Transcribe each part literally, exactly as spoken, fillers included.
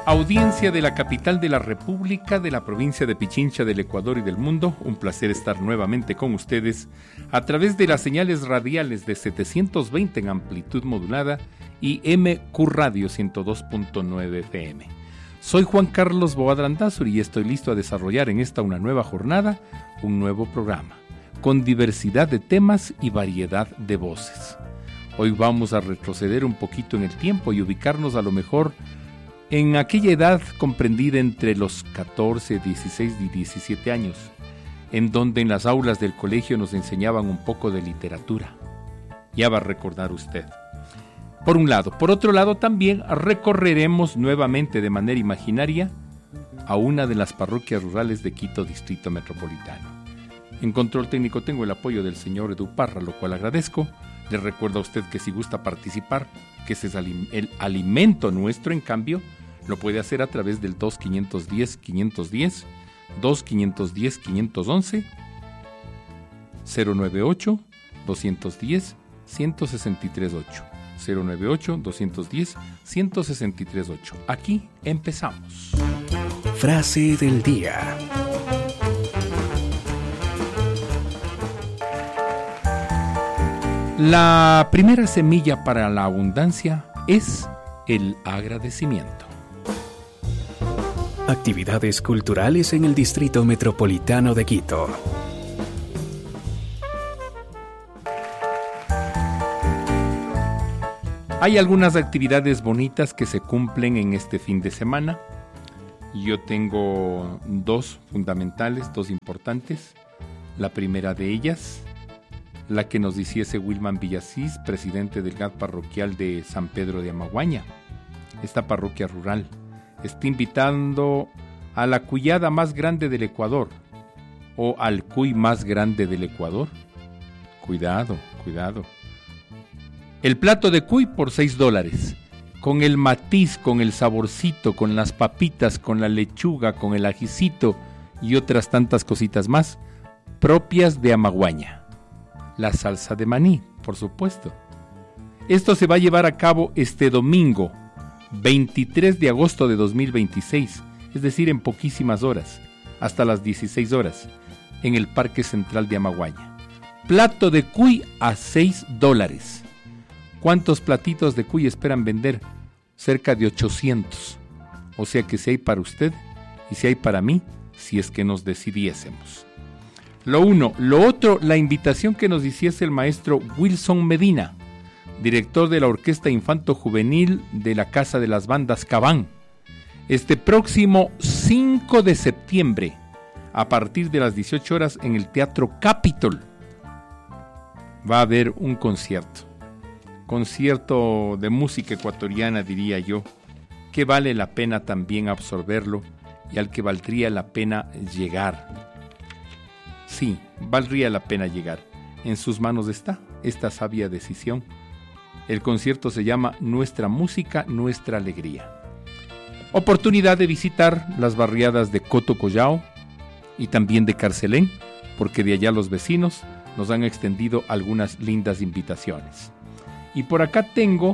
Audiencia de la capital de la República, de la provincia de Pichincha, del Ecuador y del mundo, un placer estar nuevamente con ustedes a través de las señales radiales de setecientos veinte en amplitud modulada y M Q Radio ciento dos punto nueve F M. Soy Juan Carlos Boada Landázuri y estoy listo a desarrollar en esta una nueva jornada, un nuevo programa, con diversidad de temas y variedad de voces. Hoy vamos a retroceder un poquito en el tiempo y ubicarnos a lo mejor en aquella edad comprendida entre los catorce, dieciséis y diecisiete años, en donde en las aulas del colegio nos enseñaban un poco de literatura. Ya va a recordar usted. Por un lado. Por otro lado, también recorreremos nuevamente de manera imaginaria a una de las parroquias rurales de Quito, Distrito Metropolitano. En control técnico tengo el apoyo del señor Edu Parra, lo cual agradezco. Le recuerdo a usted que si gusta participar, que ese es el alimento nuestro, en cambio, lo puede hacer a través del dos quinientos diez quinientos diez, dos quinientos diez quinientos once, cero noventa y ocho doscientos diez ciento sesenta y tres ocho, cero noventa y ocho doscientos diez ciento sesenta y tres ocho. Aquí empezamos. Frase del día. La primera semilla para la abundancia es el agradecimiento. Actividades culturales en el Distrito Metropolitano de Quito. Hay algunas actividades bonitas que se cumplen en este fin de semana. Yo tengo dos fundamentales, dos importantes. La primera de ellas, la que nos hiciese Wilman Villasís, presidente del G A D parroquial de San Pedro de Amaguaña. Esta parroquia rural está invitando a la cuyada más grande del Ecuador, o al cuy más grande del Ecuador. Cuidado, cuidado. El plato de cuy por seis dólares, con el matiz, con el saborcito, con las papitas, con la lechuga, con el ajicito y otras tantas cositas más, propias de Amaguaña. La salsa de maní, por supuesto. Esto se va a llevar a cabo este domingo, veintitrés de agosto de dos mil veintiséis, es decir, en poquísimas horas, hasta las dieciséis horas, en el Parque Central de Amaguaña. Plato de cuy a seis dólares. ¿Cuántos platitos de cuy esperan vender? Cerca de ochocientos. O sea que si hay para usted y si hay para mí, si es que nos decidiésemos. Lo uno. Lo otro, la invitación que nos hiciese el maestro Wilson Medina, director de la Orquesta Infanto Juvenil de la Casa de las Bandas Cabán. Este próximo cinco de septiembre, a partir de las dieciocho horas, en el Teatro Capitol, va a haber un concierto. Concierto de música ecuatoriana, diría yo, que vale la pena también absorberlo y al que valdría la pena llegar. Sí, valdría la pena llegar. En sus manos está esta sabia decisión. El concierto se llama Nuestra Música, Nuestra Alegría. Oportunidad de visitar las barriadas de Coto Collao y también de Carcelén, porque de allá los vecinos nos han extendido algunas lindas invitaciones. Y por acá tengo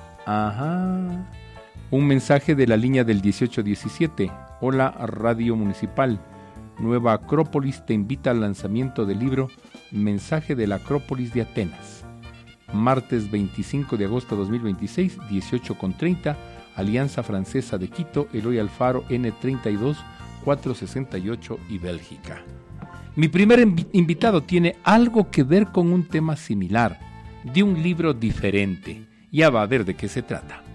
ajá, un mensaje de la línea del dieciocho diecisiete. Hola, Radio Municipal. Nueva Acrópolis te invita al lanzamiento del libro Mensaje de la Acrópolis de Atenas. Martes veinticinco de agosto de dos mil veintiséis, dieciocho con treinta, Alianza Francesa de Quito, Eloy Alfaro, N treinta y dos, cuatrocientos sesenta y ocho y Bélgica. Mi primer inv- invitado tiene algo que ver con un tema similar, de un libro diferente. Ya va a ver de qué se trata.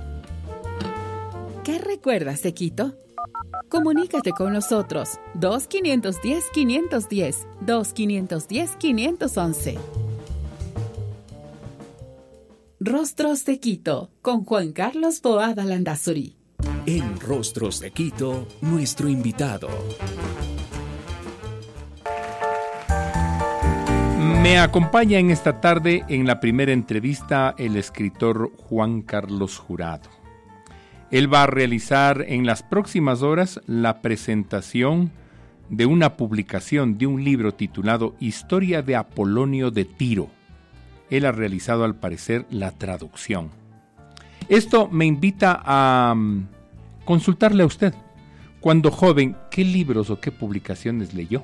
¿Qué recuerdas de Quito? Comunícate con nosotros. dos quinientos diez quinientos diez, dos quinientos diez quinientos once. Rostros de Quito, con Juan Carlos Boada Landázuri. En Rostros de Quito, nuestro invitado. Me acompaña en esta tarde en la primera entrevista el escritor Juan Carlos Jurado. Él va a realizar en las próximas horas la presentación de una publicación de un libro titulado Historia de Apolonio de Tiro. Él ha realizado al parecer la traducción. Esto me invita a, consultarle a usted, cuando joven, ¿qué libros o qué publicaciones leyó?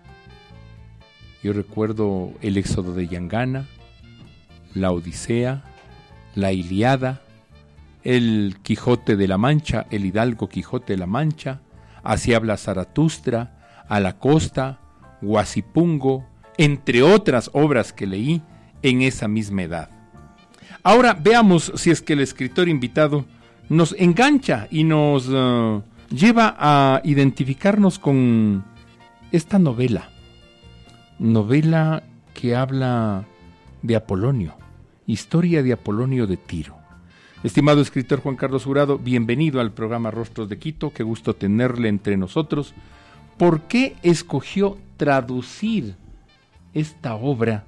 Yo recuerdo El Éxodo de Yangana, La Odisea, La Ilíada, El Quijote de la Mancha, El Hidalgo Quijote de la Mancha, Así habla Zaratustra, A la Costa, Huasipungo, entre otras obras que leí en esa misma edad. Ahora veamos si es que el escritor invitado nos engancha y nos uh, lleva a identificarnos con esta novela. Novela que habla de Apolonio, historia de Apolonio de Tiro. Estimado escritor Juan Carlos Jurado, bienvenido al programa Rostros de Quito, qué gusto tenerle entre nosotros. ¿Por qué escogió traducir esta obra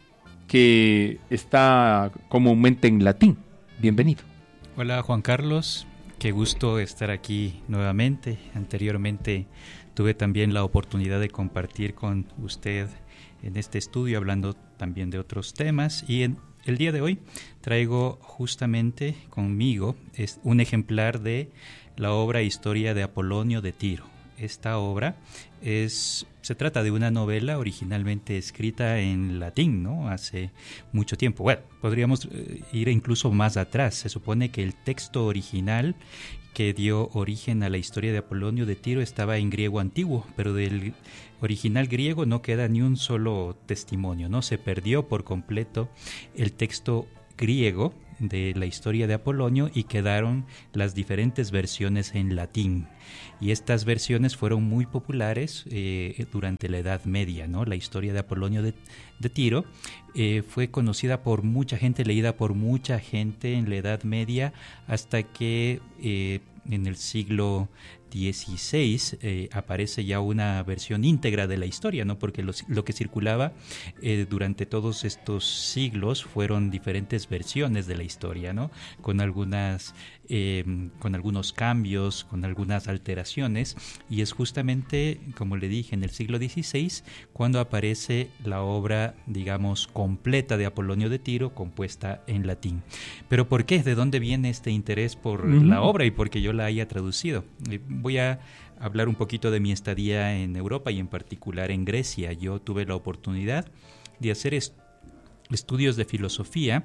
que está comúnmente en latín? Bienvenido. Hola Juan Carlos, qué gusto estar aquí nuevamente. Anteriormente tuve también la oportunidad de compartir con usted en este estudio hablando también de otros temas, y en el día de hoy traigo justamente conmigo es un ejemplar de la obra Historia de Apolonio de Tiro. Esta obra es, se trata de una novela originalmente escrita en latín, ¿no? Hace mucho tiempo. Bueno, podríamos ir incluso más atrás. Se supone que el texto original que dio origen a la historia de Apolonio de Tiro estaba en griego antiguo, pero del original griego no queda ni un solo testimonio, ¿no? Se perdió por completo el texto griego de la historia de Apolonio y quedaron las diferentes versiones en latín. Y estas versiones fueron muy populares eh, durante la Edad Media, ¿no? La historia de Apolonio de, de Tiro eh, fue conocida por mucha gente, leída por mucha gente en la Edad Media, hasta que eh, en el siglo dieciséis eh, aparece ya una versión íntegra de la historia, ¿no? Porque lo, lo que circulaba eh, durante todos estos siglos fueron diferentes versiones de la historia, ¿no? Con algunas, eh, con algunos cambios, con algunas alteraciones, y es justamente, como le dije, en el siglo dieciséis cuando aparece la obra, digamos, completa de Apolonio de Tiro, compuesta en latín. ¿Pero por qué? ¿De dónde viene este interés por uh-huh. la obra y por qué yo la haya traducido? Eh, Voy a hablar un poquito de mi estadía en Europa y en particular en Grecia. Yo tuve la oportunidad de hacer est- estudios de filosofía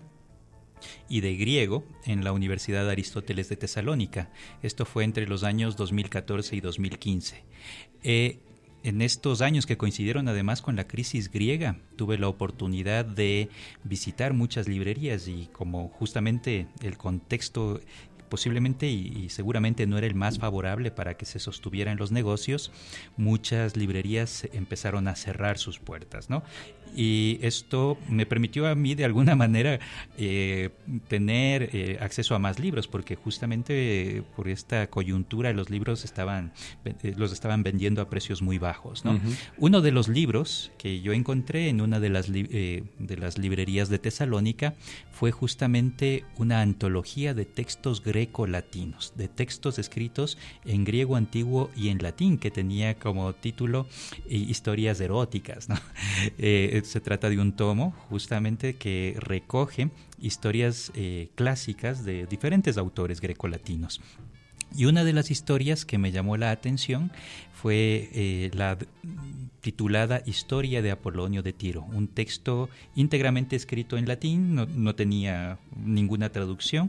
y de griego en la Universidad de Aristóteles de Tesalónica. Esto fue entre los años dos mil catorce y dos mil quince. Eh, en estos años que coincidieron además con la crisis griega, tuve la oportunidad de visitar muchas librerías y como justamente el contexto posiblemente y, y seguramente no era el más favorable para que se sostuvieran los negocios, muchas librerías empezaron a cerrar sus puertas, ¿no? Y esto me permitió a mí de alguna manera eh, tener eh, acceso a más libros, porque justamente eh, por esta coyuntura los libros estaban eh, los estaban vendiendo a precios muy bajos, ¿no? Uh-huh. Uno de los libros que yo encontré en una de las, li- eh, de las librerías de Tesalónica fue justamente una antología de textos greco-latinos, de textos escritos en griego antiguo y en latín, que tenía como título eh, Historias eróticas, ¿no? Eh, se trata de un tomo justamente que recoge historias eh, clásicas de diferentes autores grecolatinos. Y una de las historias que me llamó la atención fue eh, la titulada Historia de Apolonio de Tiro, un texto íntegramente escrito en latín, no, no tenía ninguna traducción.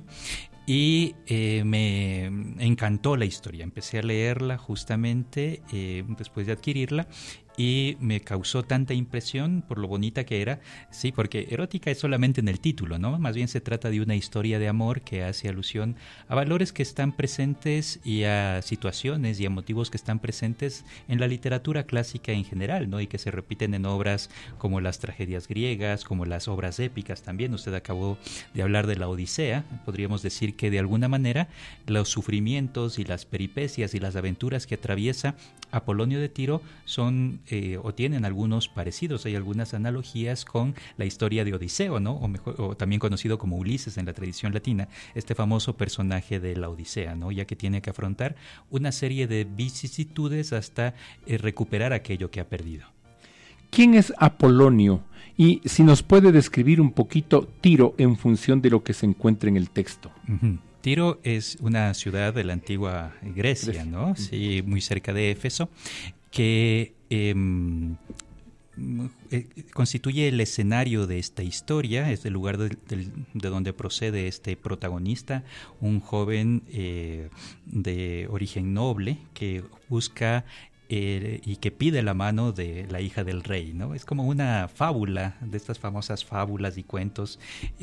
Y eh, me encantó la historia, empecé a leerla justamente eh, después de adquirirla y me causó tanta impresión por lo bonita que era, sí, porque erótica es solamente en el título, ¿no? Más bien se trata de una historia de amor que hace alusión a valores que están presentes y a situaciones y a motivos que están presentes en la literatura clásica en general, ¿no? Y que se repiten en obras como las tragedias griegas, como las obras épicas también. Usted acabó de hablar de la Odisea, podríamos decir que de alguna manera los sufrimientos y las peripecias y las aventuras que atraviesa Apolonio de Tiro son eh, o tienen algunos parecidos, hay algunas analogías con la historia de Odiseo, ¿no? O, mejor, o también conocido como Ulises en la tradición latina, este famoso personaje de la Odisea, ¿no? Ya que tiene que afrontar una serie de vicisitudes hasta eh, recuperar aquello que ha perdido. ¿Quién es Apolonio? Y si nos puede describir un poquito Tiro en función de lo que se encuentra en el texto. Uh-huh. Tiro es una ciudad de la antigua Grecia, ¿no? Sí, muy cerca de Éfeso, que eh, eh, constituye el escenario de esta historia. Es el lugar de, de, de donde procede este protagonista, un joven eh, de origen noble que busca Eh, y que pide la mano de la hija del rey, ¿no? Es como una fábula, de estas famosas fábulas y cuentos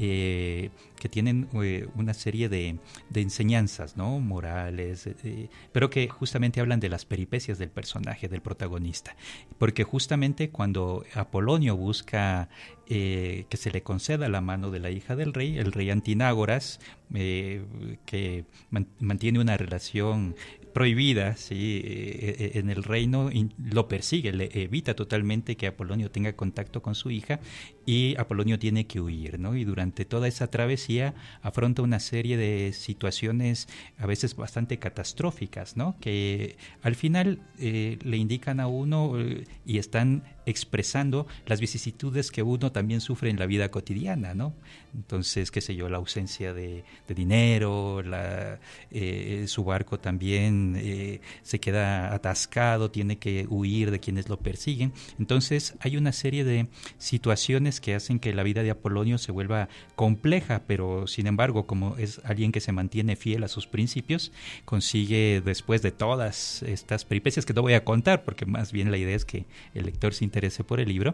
eh, que tienen eh, una serie de, de enseñanzas, ¿no? Morales, eh, pero que justamente hablan de las peripecias del personaje, del protagonista. Porque justamente cuando Apolonio busca eh, que se le conceda la mano de la hija del rey, el rey Antinágoras, eh, que man- mantiene una relación prohibida, sí, eh, en el reino, lo persigue, le evita totalmente que Apolonio tenga contacto con su hija, y Apolonio tiene que huir, ¿no? Y durante toda esa travesía afronta una serie de situaciones a veces bastante catastróficas, ¿no? Que al final eh, le indican a uno eh, y están expresando las vicisitudes que uno también sufre en la vida cotidiana, ¿no? Entonces, qué sé yo, la ausencia de, de dinero, la, eh, su barco también eh, se queda atascado, tiene que huir de quienes lo persiguen. Entonces, hay una serie de situaciones que hacen que la vida de Apolonio se vuelva compleja, pero sin embargo, como es alguien que se mantiene fiel a sus principios, consigue, después de todas estas peripecias que no voy a contar, porque más bien la idea es que el lector se interese por el libro,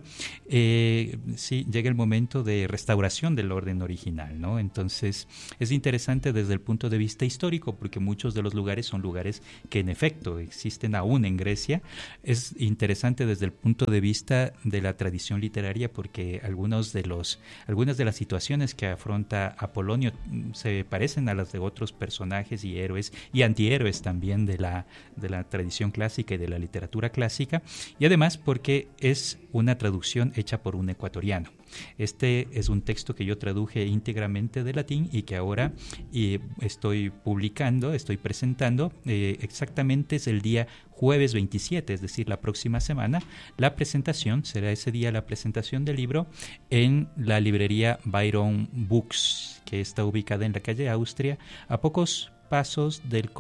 eh, sí, llega el momento de restauración del orden original, ¿no? Entonces, es interesante desde el punto de vista histórico, porque muchos de los lugares son lugares que en efecto existen aún en Grecia. Es interesante desde el punto de vista de la tradición literaria, porque algunos de los, algunas de las situaciones que afronta Apolonio se parecen a las de otros personajes y héroes y antihéroes también de la, de la tradición clásica y de la literatura clásica, y además porque es una traducción hecha por un ecuatoriano. Este es un texto que yo traduje íntegramente de latín y que ahora eh, estoy publicando, estoy presentando. Eh, exactamente es el día jueves veintisiete, es decir, la próxima semana. La presentación será ese día, la presentación del libro en la librería Byron Books, que está ubicada en la calle Austria, a pocos pasos del